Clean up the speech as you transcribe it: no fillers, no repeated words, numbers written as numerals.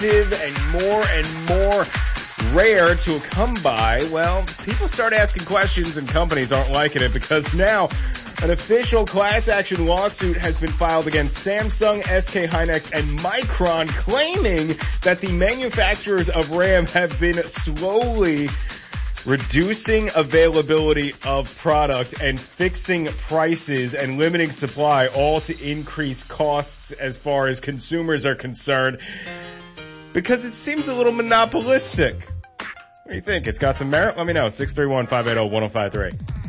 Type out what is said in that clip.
expensive and more rare to come by, well, people start asking questions and companies aren't liking it because now an official class action lawsuit has been filed against Samsung, SK Hynix, and Micron, claiming that the manufacturers of RAM have been slowly reducing availability of product and fixing prices and limiting supply, all to increase costs as far as consumers are concerned, because it seems a little monopolistic. What do you think? It's got some merit? Let me know. 631-580-1053.